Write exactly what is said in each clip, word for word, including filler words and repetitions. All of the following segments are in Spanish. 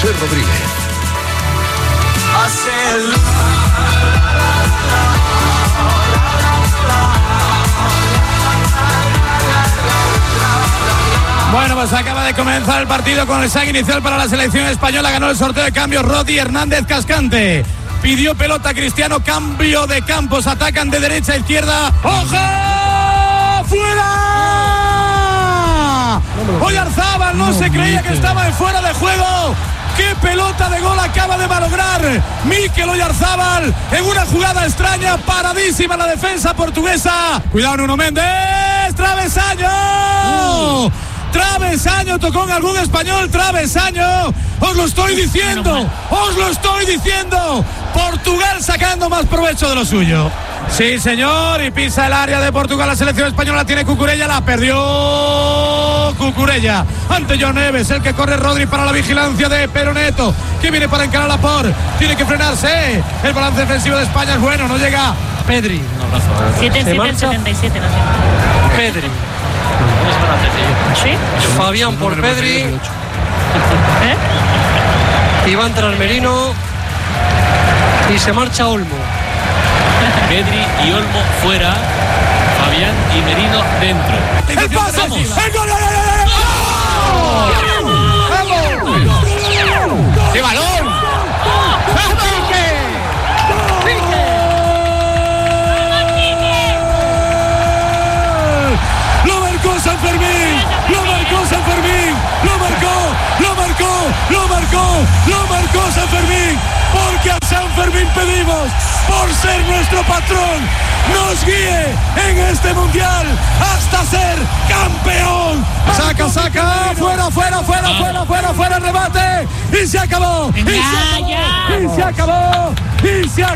José Rodríguez. Bueno, pues acaba de comenzar el partido con el saque inicial para la selección española. Ganó el sorteo de cambios Rodi Hernández Cascante. Pidió pelota Cristiano, cambio de campos. Atacan de derecha a izquierda. ¡Ojo! ¡Fuera! Oyarzábal no se creía que estaba en fuera de juego. ¡Qué pelota de gol acaba de malograr Mikel Oyarzábal en una jugada extraña! Paradísima la defensa portuguesa. Cuidado, Nuno Méndez. ¡Travesaño! Travesaño, tocó en algún español, travesaño. Os lo estoy diciendo, os lo estoy diciendo. Portugal sacando más provecho de lo suyo. Sí, señor, y pisa el área de Portugal. La selección española tiene Cucurella, la perdió Cucurella ante John Neves, el que corre Rodri para la vigilancia de Peroneto, que viene para encarar a Por. Tiene que frenarse. El balance defensivo de España es bueno, no llega Pedri. siete siete setenta y siete, no sé. Pedri. ¿Sí? Fabián por Pedri. ¿Eh? Y va a entrar Merino. Y se marcha Olmo. Pedri y Olmo fuera. Fabián y Merino dentro. ¡El pase! ¡El gol! ¡Qué balón! ¡Lo marcó San Fermín! ¡Lo marcó San Fermín! ¡Lo marcó! ¡Lo marcó! ¡Lo marcó! ¡Lo marcó San Fermín! Porque a San Fermín pedimos, por ser nuestro patrón, nos guíe en este mundial hasta ser campeón. Saca, saca, fuera, fuera, fuera, fuera, fuera, fuera el remate. Y se acabó. Y se acabó. Y se acabó. Y se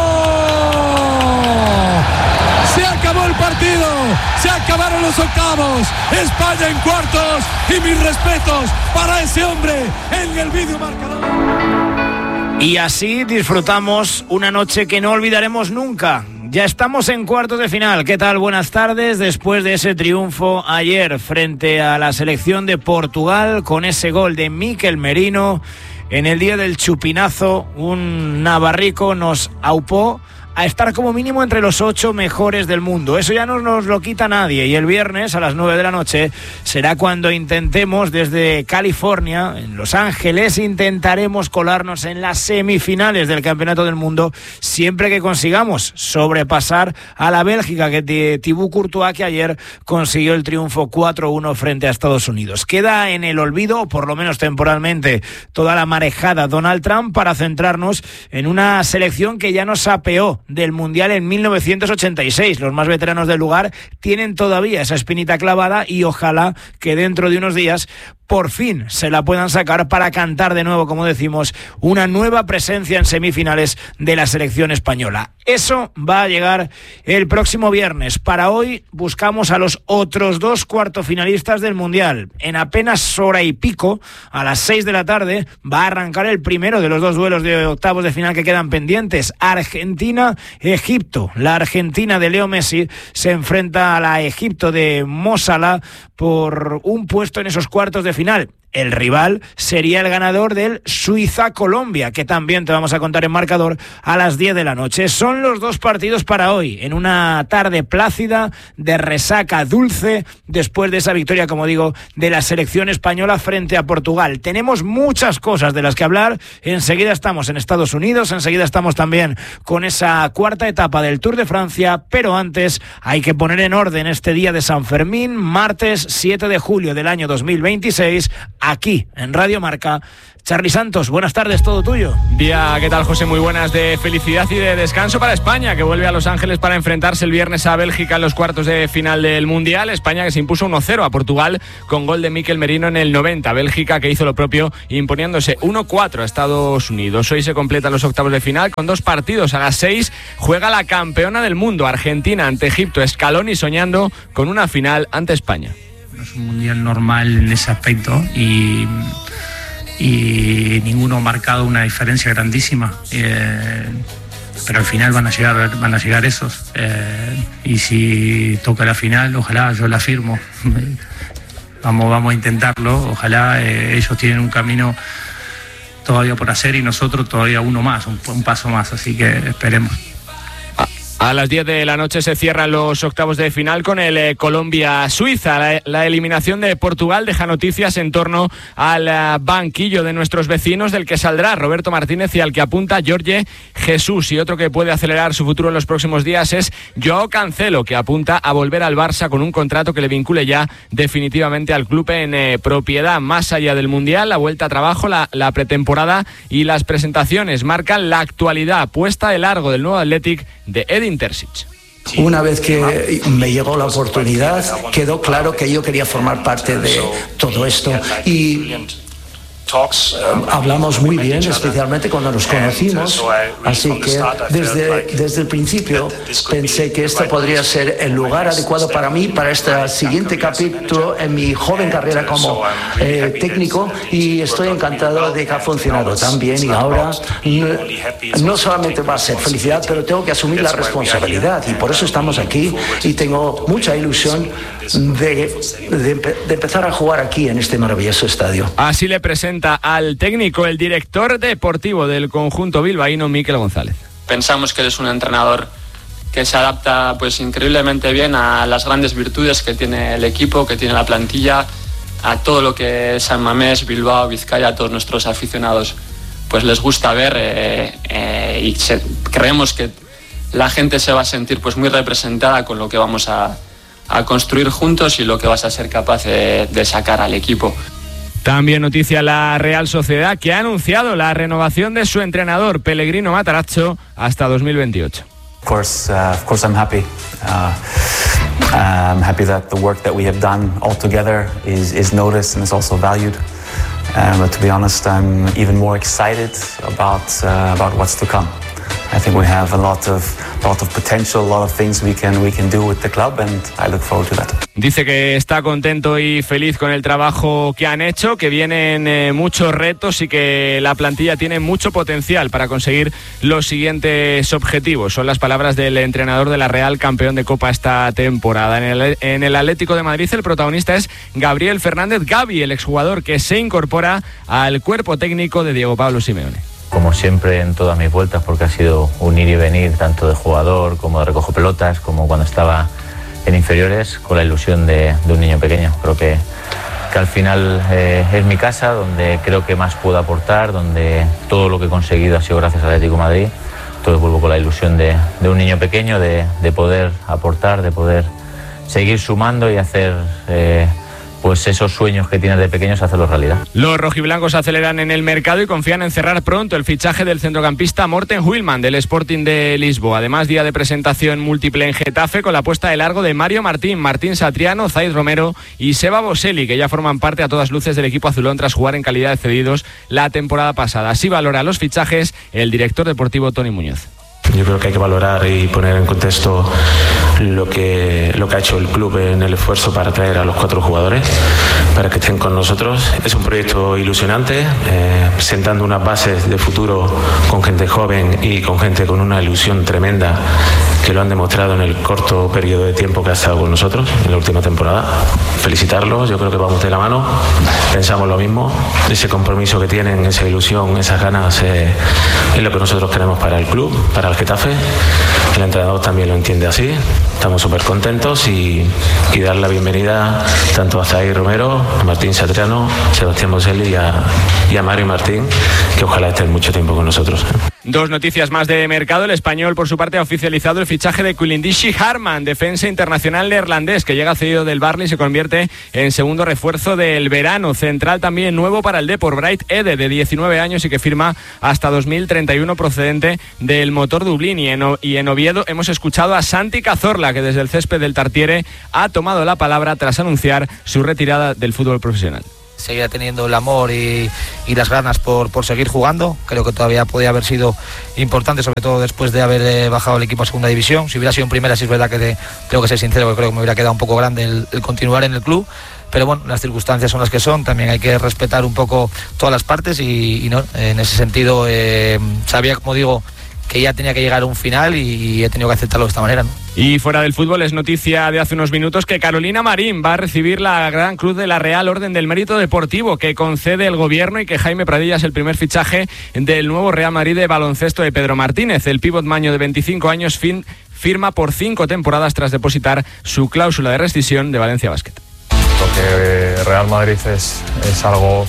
acabó. Se acabó el partido. Se acabaron los octavos. España en cuartos. Y mis respetos para ese hombre en el vídeo marcador. Y así disfrutamos una noche que no olvidaremos nunca. Ya estamos en cuartos de final. ¿Qué tal? Buenas tardes. Después de ese triunfo ayer frente a la selección de Portugal, con ese gol de Mikel Merino, en el día del chupinazo, un navarrico nos aupó a estar como mínimo entre los ocho mejores del mundo. Eso ya no nos lo quita nadie. Y el viernes a las nueve de la noche será cuando intentemos desde California, en Los Ángeles, intentaremos colarnos en las semifinales del Campeonato del Mundo, siempre que consigamos sobrepasar a la Bélgica, que Thibaut Courtois, que ayer consiguió el triunfo cuatro uno frente a Estados Unidos. Queda en el olvido, por lo menos temporalmente, toda la marejada Donald Trump, para centrarnos en una selección que ya nos apeó del Mundial en mil novecientos ochenta y seis. Los más veteranos del lugar tienen todavía esa espinita clavada y ojalá que dentro de unos días por fin se la puedan sacar para cantar de nuevo, como decimos, una nueva presencia en semifinales de la selección española. Eso va a llegar el próximo viernes. Para hoy buscamos a los otros dos cuartofinalistas del Mundial. En apenas hora y pico, a las seis de la tarde, va a arrancar el primero de los dos duelos de octavos de final que quedan pendientes. Argentina-Egipto. La Argentina de Leo Messi se enfrenta a la Egipto de Mo Salah por un puesto en esos cuartos de final. El rival sería el ganador del Suiza-Colombia, que también te vamos a contar en marcador a las diez de la noche. Son los dos partidos para hoy, en una tarde plácida, de resaca dulce, después de esa victoria, como digo, de la selección española frente a Portugal. Tenemos muchas cosas de las que hablar. Enseguida estamos en Estados Unidos, enseguida estamos también con esa cuarta etapa del Tour de Francia, pero antes hay que poner en orden este día de San Fermín, martes siete de julio del año dos mil veintiséis, aquí en Radio Marca. Charly Santos, buenas tardes, todo tuyo. Día, ¿qué tal, José? Muy buenas, de felicidad y de descanso para España, que vuelve a Los Ángeles para enfrentarse el viernes a Bélgica en los cuartos de final del Mundial. España, que se impuso uno cero a Portugal con gol de Mikel Merino en el noventa. Bélgica, que hizo lo propio imponiéndose uno cuatro a Estados Unidos. Hoy se completan los octavos de final con dos partidos. A las seis juega la campeona del mundo, Argentina ante Egipto. Scaloni soñando con una final ante España. No es un mundial normal en ese aspecto y... y ninguno ha marcado una diferencia grandísima, eh, pero al final van a llegar van a llegar esos, eh, y si toca la final, ojalá, yo la firmo. vamos vamos a intentarlo, ojalá. Eh, ellos tienen un camino todavía por hacer y nosotros todavía uno más, un, un paso más, así que esperemos. A las diez de la noche se cierran los octavos de final con el eh, Colombia-Suiza. La, la eliminación de Portugal deja noticias en torno al uh, banquillo de nuestros vecinos, del que saldrá Roberto Martínez y al que apunta Jorge Jesús. Y otro que puede acelerar su futuro en los próximos días es Joao Cancelo, que apunta a volver al Barça con un contrato que le vincule ya definitivamente al club en eh, propiedad. Más allá del Mundial, la vuelta a trabajo, la, la pretemporada y las presentaciones marcan la actualidad puesta de largo del nuevo Athletic de Edin Terzic. Una vez que me llegó la oportunidad, quedó claro que yo quería formar parte de todo esto y hablamos muy bien, especialmente cuando nos conocimos, así que desde, desde el principio pensé que este podría ser el lugar adecuado para mí, para este siguiente capítulo en mi joven carrera como eh, técnico, y estoy encantado de que ha funcionado tan bien. Y ahora no, no solamente va a ser felicidad, pero tengo que asumir la responsabilidad, y por eso estamos aquí y tengo mucha ilusión de, de, de empezar a jugar aquí en este maravilloso estadio. Así le presenta al técnico el director deportivo del conjunto bilbaíno, Mikel González. Pensamos que él es un entrenador que se adapta pues increíblemente bien a las grandes virtudes que tiene el equipo, que tiene la plantilla, a todo lo que San Mamés, Bilbao, Vizcaya, a todos nuestros aficionados pues les gusta ver eh, eh, y se, creemos que la gente se va a sentir pues muy representada con lo que vamos a, a construir juntos y lo que vas a ser capaz de, de sacar al equipo. También noticia la Real Sociedad, que ha anunciado la renovación de su entrenador Pellegrino Matarazzo hasta dos mil veintiocho. Of course, uh, of course I'm happy. Uh, I'm happy that the work that we have done all together is, is noticed and is also valued. Uh, but to be honest, I'm even more excited about uh, about what's to come. I think we have a lot of lot of potential, a lot of things we can we can do with the club, and I look forward to that. Dice que está contento y feliz con el trabajo que han hecho, que vienen eh, muchos retos y que la plantilla tiene mucho potencial para conseguir los siguientes objetivos. Son las palabras del entrenador de la Real, campeón de Copa esta temporada. En el, en el Atlético de Madrid el protagonista es Gabriel Fernández Gavi, el exjugador que se incorpora al cuerpo técnico de Diego Pablo Simeone. Como siempre en todas mis vueltas, porque ha sido un ir y venir tanto de jugador como de recojo pelotas, como cuando estaba en inferiores, con la ilusión de, de un niño pequeño. Creo que, que al final eh, es mi casa, donde creo que más puedo aportar, donde todo lo que he conseguido ha sido gracias al Atlético de Madrid. Entonces vuelvo con la ilusión de, de un niño pequeño, de, de poder aportar, de poder seguir sumando y hacer Eh, pues esos sueños que tienes de pequeños, hacerlos realidad. Los rojiblancos aceleran en el mercado y confían en cerrar pronto el fichaje del centrocampista Morten Huilman del Sporting de Lisboa. Además, día de presentación múltiple en Getafe con la puesta de largo de Mario Martín, Martín Satriano, Zaid Romero y Seba Boselli, que ya forman parte a todas luces del equipo azulón tras jugar en calidad de cedidos la temporada pasada. Así valora los fichajes el director deportivo Toni Muñoz. Yo creo que hay que valorar y poner en contexto lo que, lo que ha hecho el club en el esfuerzo para traer a los cuatro jugadores, para que estén con nosotros. Es un proyecto ilusionante, eh, sentando unas bases de futuro con gente joven y con gente con una ilusión tremenda, que lo han demostrado en el corto periodo de tiempo que ha estado con nosotros en la última temporada. Felicitarlos, yo creo que vamos de la mano, pensamos lo mismo, ese compromiso que tienen, esa ilusión, esas ganas, eh, es lo que nosotros queremos para el club, para el Getafe. El entrenador también lo entiende así. Estamos súper contentos y, y dar la bienvenida tanto a Zaid Romero, a Martín Satriano, Sebastián Boselli y a, y a Mario Martín, que ojalá estén mucho tiempo con nosotros. Dos noticias más de mercado. El Español, por su parte, ha oficializado el fichaje de Quilindischi Harman, defensa internacional neerlandés, que llega cedido del Burnley y se convierte en segundo refuerzo del verano. Central también nuevo para el Depor, Bright Ede, de diecinueve años y que firma hasta dos mil treinta y uno, procedente del Motor Dublín. Y en, y en Oviedo hemos escuchado a Santi Cazorla, que desde el césped del Tartiere ha tomado la palabra tras anunciar su retirada del fútbol profesional. Seguirá teniendo el amor y, y las ganas por, por seguir jugando. Creo que todavía podría haber sido importante, sobre todo después de haber eh, bajado el equipo a segunda división. Si hubiera sido en primera, sí es verdad que te, tengo que ser sincero, que creo que me hubiera quedado un poco grande el, el continuar en el club. Pero bueno, las circunstancias son las que son, también hay que respetar un poco todas las partes y, y no, en ese sentido eh, sabía, como digo, que ya tenía que llegar a un final y he tenido que aceptarlo de esta manera, ¿no? Y fuera del fútbol es noticia de hace unos minutos que Carolina Marín va a recibir la Gran Cruz de la Real Orden del Mérito Deportivo que concede el gobierno y que Jaime Pradilla es el primer fichaje del nuevo Real Madrid de baloncesto de Pedro Martínez. El pívot maño de veinticinco años fin, firma por cinco temporadas tras depositar su cláusula de rescisión de Valencia Basket. Lo que Real Madrid es, es algo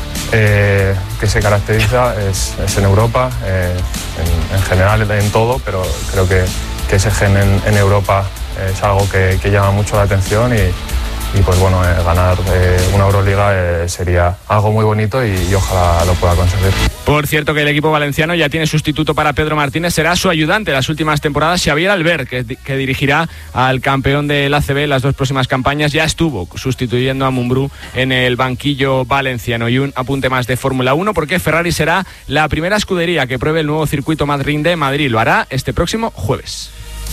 eh, que se caracteriza, es, es en Europa, eh, en, en general en todo, pero creo que que ese gen en, en Europa es algo que, que llama mucho la atención y, y pues bueno, eh, ganar eh, una Euroliga eh, sería algo muy bonito y, y ojalá lo pueda conseguir. Por cierto que el equipo valenciano ya tiene sustituto para Pedro Martínez, será su ayudante las últimas temporadas, Xavier Albert, que, que dirigirá al campeón del A C B las dos próximas campañas. Ya estuvo sustituyendo a Mumbrú en el banquillo valenciano. Y un apunte más de Fórmula uno, porque Ferrari será la primera escudería que pruebe el nuevo circuito Madrid de Madrid. Lo hará este próximo jueves.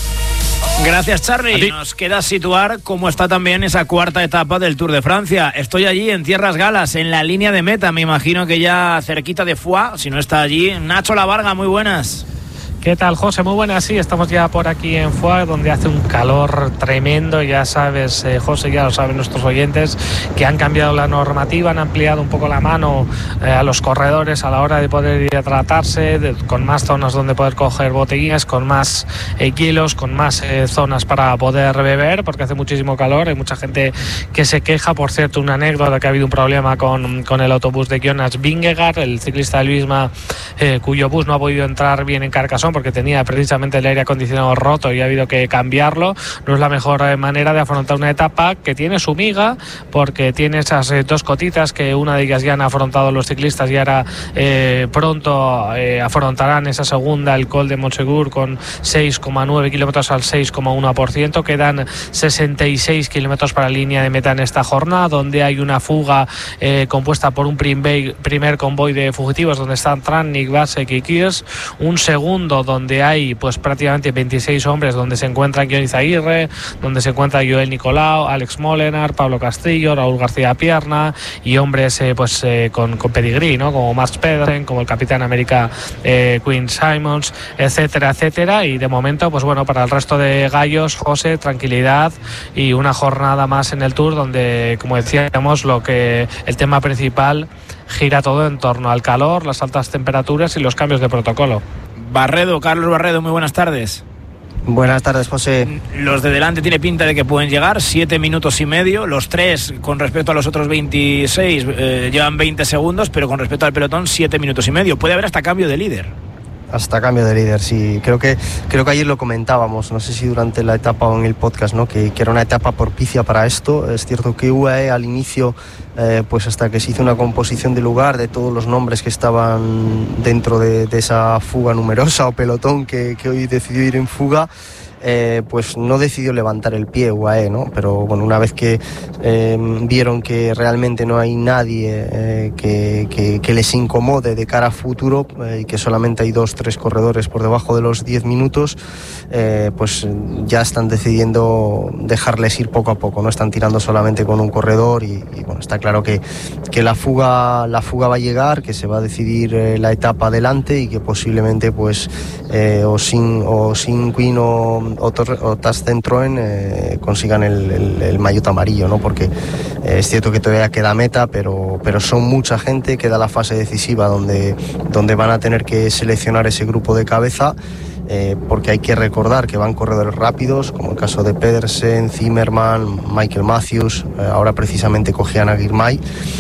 Gracias, Charly. Nos queda situar cómo está también esa cuarta etapa del Tour de Francia. Estoy allí en Tierras Galas, en la línea de meta, me imagino que ya cerquita de Foix, si no está allí. Nacho Lavarga, muy buenas. ¿Qué tal, José? Muy buenas, sí, estamos ya por aquí en Foix, donde hace un calor tremendo. Ya sabes, eh, José, ya lo saben nuestros oyentes, que han cambiado la normativa, han ampliado un poco la mano eh, a los corredores a la hora de poder ir a tratarse, de, con más zonas donde poder coger botellas, con más eh, kilos, con más eh, zonas para poder beber, porque hace muchísimo calor. Hay mucha gente que se queja. Por cierto, una anécdota, que ha habido un problema con, con el autobús de Jonas Vingegaard, el ciclista de Luisma, eh, cuyo bus no ha podido entrar bien en Carcassonne porque tenía precisamente el aire acondicionado roto y ha habido que cambiarlo. No es la mejor manera de afrontar una etapa que tiene su miga, porque tiene esas eh, dos cotitas, que una de ellas ya han afrontado los ciclistas y ahora eh, pronto eh, afrontarán esa segunda, el Col de Montsegur, con seis coma nueve kilómetros al seis coma uno por ciento. Quedan sesenta y seis kilómetros para la línea de meta en esta jornada, donde hay una fuga eh, compuesta por un primer, primer convoy de fugitivos donde están Tratnik, Vasek y Kirs, un segundo donde hay pues prácticamente veintiséis hombres, donde se encuentran Johnny Zaguirre, donde se encuentra Joel Nicolau, Alex Molenaar, Pablo Castillo, Raúl García Pierna, y hombres eh, pues eh, con, con pedigrí, ¿no? Como Max Pedersen, como el Capitán América eh, Quinn Simons, etcétera, etcétera. Y de momento, pues bueno, para el resto de gallos, José, tranquilidad y una jornada más en el Tour, donde, como decíamos, lo que el tema principal gira todo en torno al calor, las altas temperaturas y los cambios de protocolo. Barredo, Carlos Barredo, muy buenas tardes. Buenas tardes, José. Los de delante tiene pinta de que pueden llegar, siete minutos y medio. Los tres, con respecto a los otros veintiséis, eh, llevan veinte segundos, pero con respecto al pelotón, siete minutos y medio. Puede haber hasta cambio de líder. Hasta cambio de líder, sí. Creo que creo que ayer lo comentábamos, no sé si durante la etapa o en el podcast, ¿no? Que, que era una etapa propicia para esto. Es cierto que U A E al inicio, eh, pues hasta que se hizo una composición de lugar de todos los nombres que estaban dentro de, de esa fuga numerosa o pelotón que, que hoy decidió ir en fuga, Eh, pues no decidió levantar el pie U A E, ¿no? Pero bueno, una vez que eh, vieron que realmente no hay nadie eh, que, que, que les incomode de cara a futuro eh, y que solamente hay dos, tres corredores por debajo de los diez minutos, eh, pues ya están decidiendo dejarles ir poco a poco, no están tirando solamente con un corredor y, y bueno, está claro que, que la fuga la fuga va a llegar, que se va a decidir eh, la etapa adelante y que posiblemente pues eh, o sin o sin Quinn o o, o Tastentroen eh, consigan el, el, el maillot amarillo, ¿no? Porque eh, es cierto que todavía queda meta, pero, pero son mucha gente, queda la fase decisiva donde, donde van a tener que seleccionar ese grupo de cabeza. Eh, porque hay que recordar que van corredores rápidos, como el caso de Pedersen, Zimmerman, Michael Matthews, eh, ahora precisamente cogían a Girmay,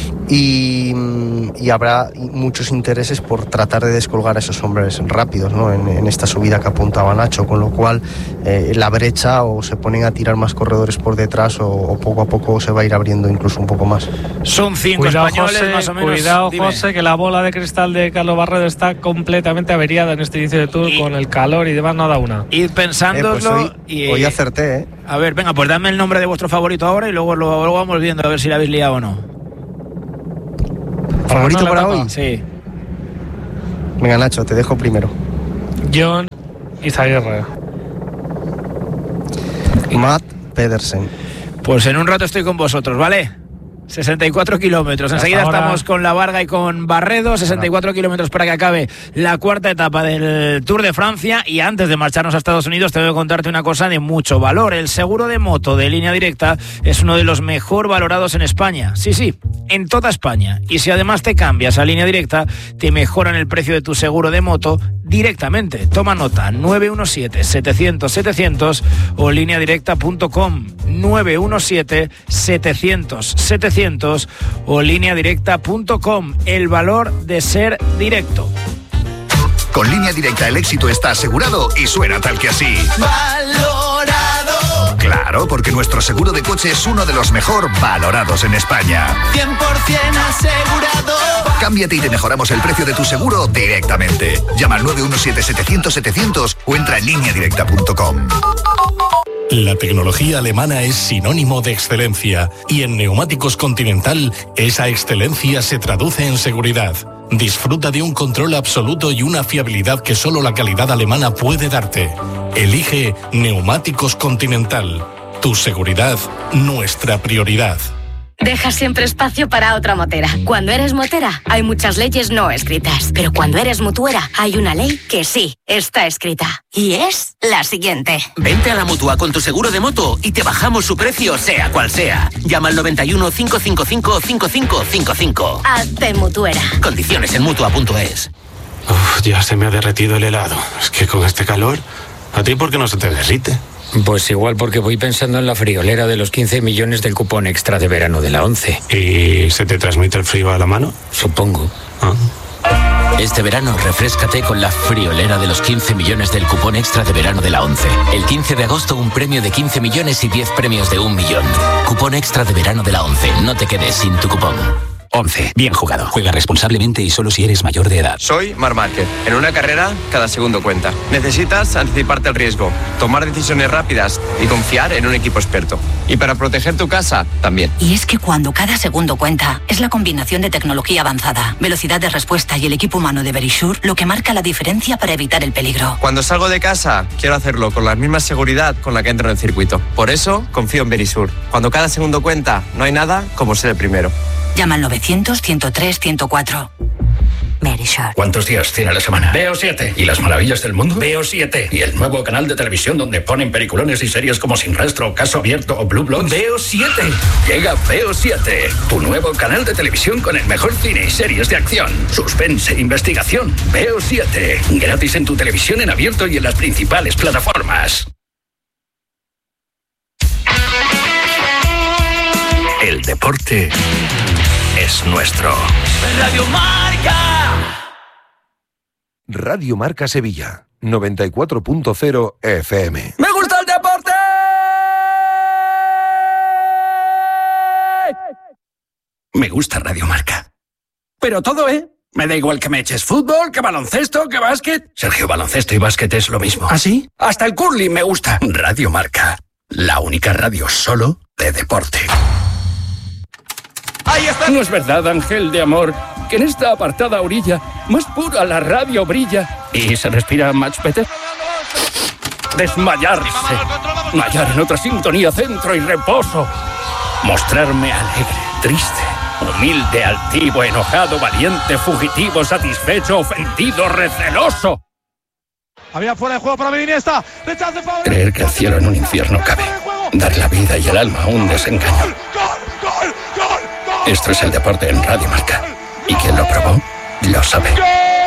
y, y habrá muchos intereses por tratar de descolgar a esos hombres rápidos, ¿no? en, en esta subida que apuntaba Nacho, con lo cual eh, la brecha o se ponen a tirar más corredores por detrás o, o poco a poco se va a ir abriendo incluso un poco más. Son cinco cuidado, españoles, José, más o menos. Cuidado, Dime. José, que la bola de cristal de Carlos Barredo está completamente averiada en este inicio de Tour, y con el calor y demás, no da una. Id pensándolo. Eh, pues hoy, y, hoy acerté, ¿eh? A ver, venga, pues dame el nombre de vuestro favorito ahora y luego lo, luego vamos viendo a ver si la habéis liado o no. ¿Favorito para hoy? Sí. Venga, Nacho, te dejo primero. John Izaguirre. Matt Pedersen. Pues en un rato estoy con vosotros, ¿vale? sesenta y cuatro kilómetros. Enseguida ahora... estamos con La Varga y con Barredo. sesenta y cuatro kilómetros para que acabe la cuarta etapa del Tour de Francia. Y antes de marcharnos a Estados Unidos, tengo que contarte una cosa de mucho valor. El seguro de moto de Línea Directa es uno de los mejor valorados en España. Sí, sí, en toda España. Y si además te cambias a Línea Directa, te mejoran el precio de tu seguro de moto directamente. Toma nota, nueve uno siete, setecientos, setecientos o línea directa punto com. nueve uno siete, setecientos, setecientos o línea directa punto com. El valor de ser directo. Con Línea Directa el éxito está asegurado y suena tal que así. ¡Valorado! Claro, porque nuestro seguro de coche es uno de los mejor valorados en España. cien por ciento asegurado. Cámbiate y te mejoramos el precio de tu seguro directamente. Llama al nueve uno siete, setecientos, setecientos o entra en línea directa punto com. La tecnología alemana es sinónimo de excelencia y en Neumáticos Continental esa excelencia se traduce en seguridad. Disfruta de un control absoluto y una fiabilidad que solo la calidad alemana puede darte. Elige Neumáticos Continental. Tu seguridad, nuestra prioridad. Deja siempre espacio para otra motera. Cuando eres motera, hay muchas leyes no escritas. Pero cuando eres mutuera, hay una ley que sí está escrita. Y es la siguiente. Vente a la Mutua con tu seguro de moto y te bajamos su precio, sea cual sea. Llama al noventa y uno, cinco cinco cinco, cinco cinco cinco cinco. Hazte mutuera. Condiciones en mutua punto es. Uf, ya se me ha derretido el helado. Es que con este calor, ¿a ti por qué no se te derrite? Pues igual porque voy pensando en la friolera de los quince millones del cupón extra de verano de la ONCE. ¿Y se te transmite el frío a la mano? Supongo. Ah. Este verano refréscate con la friolera de los quince millones del cupón extra de verano de la ONCE. El quince de agosto un premio de quince millones y diez premios de un millón. Cupón extra de verano de la ONCE. No te quedes sin tu cupón. once. Bien jugado. Juega responsablemente y solo si eres mayor de edad. Soy Marc Márquez. En una carrera, cada segundo cuenta. Necesitas anticiparte al riesgo, tomar decisiones rápidas y confiar en un equipo experto. Y para proteger tu casa, también. Y es que cuando cada segundo cuenta, es la combinación de tecnología avanzada, velocidad de respuesta y el equipo humano de Verisure lo que marca la diferencia para evitar el peligro. Cuando salgo de casa, quiero hacerlo con la misma seguridad con la que entro en el circuito. Por eso, confío en Verisure. Cuando cada segundo cuenta, no hay nada como ser el primero. Llama al novecientos, ciento tres, ciento cuatro. Verisure. ¿Cuántos días tiene la semana? Veo siete. ¿Y las maravillas del mundo? Veo siete. ¿Y el nuevo canal de televisión donde ponen peliculones y series como Sin Rastro, Caso Abierto o Blue Bloods? Veo siete. Llega Veo siete. Tu nuevo canal de televisión con el mejor cine y series de acción, suspense e investigación. Veo siete. Gratis en tu televisión en abierto y en las principales plataformas. El deporte es nuestro. Radio Marca. Radio Marca Sevilla, noventa y cuatro punto cero F M. ¡Me gusta el deporte! Me gusta Radio Marca. Pero todo, ¿eh? Me da igual que me eches fútbol, que baloncesto, que básquet. Sergio, baloncesto y básquet es lo mismo. ¿Ah, sí? Hasta el curling me gusta. Radio Marca, la única radio solo de deporte. Ahí está. No es verdad, ángel de amor, que en esta apartada orilla más pura la radio brilla y se respira much better. Desmayarse, mallar en otra sintonía, centro y reposo. Mostrarme alegre, triste, humilde, altivo, enojado, valiente, fugitivo, satisfecho, ofendido, receloso. Había fuera de juego para Iniesta. Rechace favorable. Creer que el cielo en un infierno cabe. Dar la vida y el alma a un desengaño. Gol, gol, gol, gol. Esto es el deporte en Radio Marca. Y quien lo probó, lo sabe. ¡Gol!